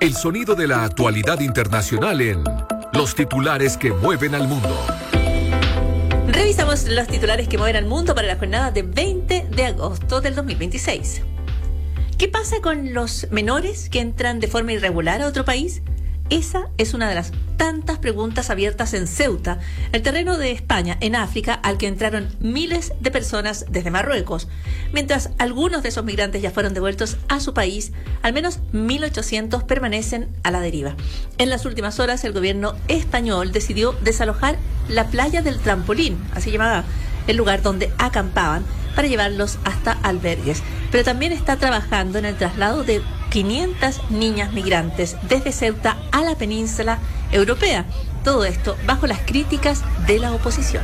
El sonido de la actualidad internacional en Los titulares que mueven al mundo. Revisamos los titulares que mueven al mundo para la jornada de 20 de agosto del 2026. ¿Qué pasa con los menores que entran de forma irregular a otro país? Esa es una de las tantas preguntas abiertas en Ceuta, el terreno de España en África, al que entraron miles de personas desde Marruecos. Mientras algunos de esos migrantes ya fueron devueltos a su país, al menos 1.800 permanecen a la deriva. En las últimas horas, el gobierno español decidió desalojar la playa del Trampolín, así llamaba el lugar donde acampaban, para llevarlos hasta albergues. Pero también está trabajando en el traslado de 500 niñas migrantes desde Ceuta a la península europea. Todo esto bajo las críticas de la oposición.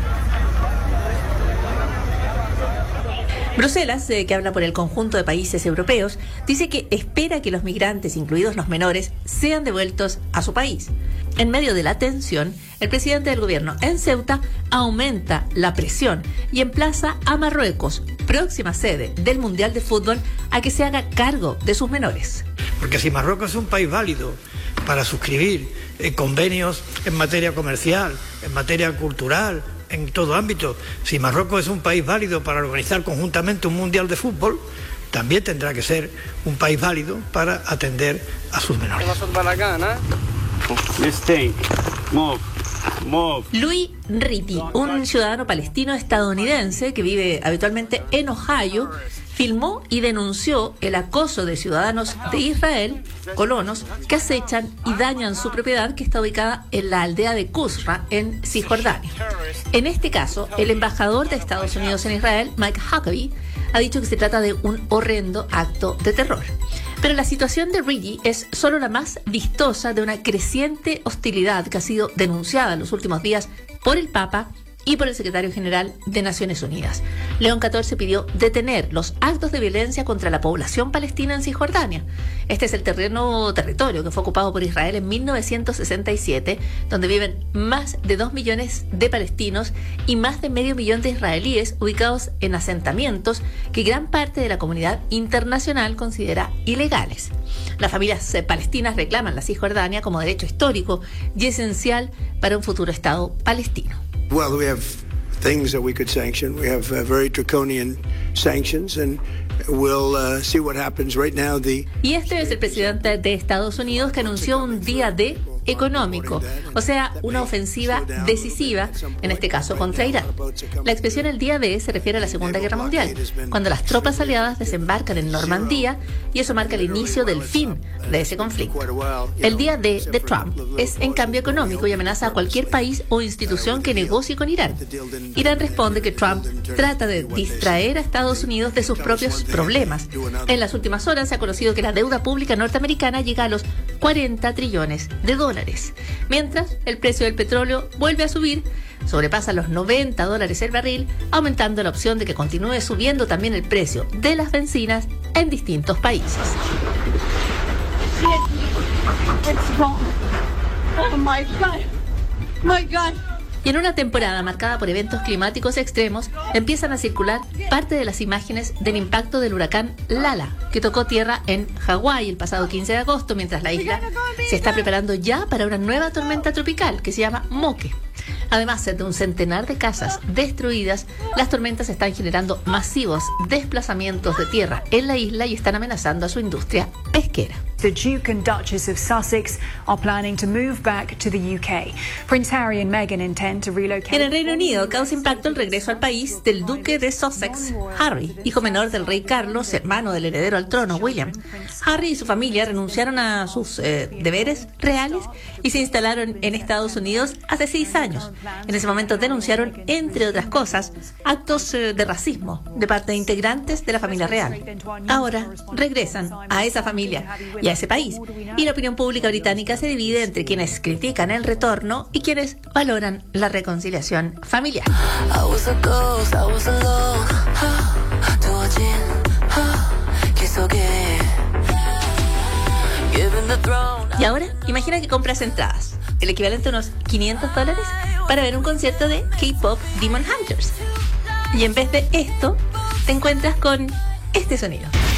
Bruselas, que habla por el conjunto de países europeos, dice que espera que los migrantes, incluidos los menores, sean devueltos a su país. En medio de la tensión, el presidente del gobierno en Ceuta aumenta la presión y emplaza a Marruecos, próxima sede del Mundial de Fútbol, a que se haga cargo de sus menores. Porque si Marruecos es un país válido para suscribir convenios en materia comercial, en materia cultural, en todo ámbito, si Marruecos es un país válido para organizar conjuntamente un Mundial de Fútbol, también tendrá que ser un país válido para atender a sus menores. Louis Ritti, un ciudadano palestino estadounidense que vive habitualmente en Ohio, filmó y denunció el acoso de ciudadanos de Israel, colonos, que acechan y dañan su propiedad, que está ubicada en la aldea de Qusra, en Cisjordania. En este caso, el embajador de Estados Unidos en Israel, Mike Huckabee, ha dicho que se trata de un horrendo acto de terror. Pero la situación de Ritti es solo la más vistosa de una creciente hostilidad que ha sido denunciada en los últimos días por el Papa y por el secretario general de Naciones Unidas. León XIV pidió detener los actos de violencia contra la población palestina en Cisjordania. Este es el territorio que fue ocupado por Israel en 1967, donde viven más de 2 millones de palestinos y más de medio millón de israelíes ubicados en asentamientos que gran parte de la comunidad internacional considera ilegales. Las familias palestinas reclaman la Cisjordania como derecho histórico y esencial para un futuro Estado palestino. Well, we have things that we could sanction. We have very draconian sanctions, and we'll see what happens right now. Y este es el presidente de Estados Unidos, que anunció un día D económico, o sea, una ofensiva decisiva, en este caso contra Irán. La expresión el día D se refiere a la Segunda Guerra Mundial, cuando las tropas aliadas desembarcan en Normandía, y eso marca el inicio del fin de ese conflicto. El día D de Trump es en cambio económico y amenaza a cualquier país o institución que negocie con Irán. Irán responde que Trump trata de distraer a Estados Unidos de sus propios problemas. En las últimas horas se ha conocido que la deuda pública norteamericana llega a los 40 trillones de dólares. Mientras, el precio del petróleo vuelve a subir, sobrepasa los $90 el barril, aumentando la opción de que continúe subiendo también el precio de las bencinas en distintos países. Oh my God. My God. Y en una temporada marcada por eventos climáticos extremos, empiezan a circular parte de las imágenes del impacto del huracán Lala, que tocó tierra en Hawái el pasado 15 de agosto, mientras la isla se está preparando ya para una nueva tormenta tropical que se llama Moque. Además de un centenar de casas destruidas, las tormentas están generando masivos desplazamientos de tierra en la isla y están amenazando a su industria pesquera. The Duke and Duchess of Sussex are planning to move back to the UK. Prince Harry and Meghan intend to relocate. En el Reino Unido causa impacto el regreso al país del duque de Sussex, Harry, hijo menor del rey Carlos, hermano del heredero al trono, William. Harry y su familia renunciaron a sus deberes reales y se instalaron en Estados Unidos hace 6 años. En ese momento denunciaron, entre otras cosas, actos de racismo de parte de integrantes de la familia real. Ahora regresan a esa familia y a ese país, y la opinión pública británica se divide entre quienes critican el retorno y quienes valoran la reconciliación familiar. Y ahora, imagina que compras entradas, el equivalente a unos $500, para ver un concierto de K-pop Demon Hunters. Y en vez de esto, te encuentras con este sonido.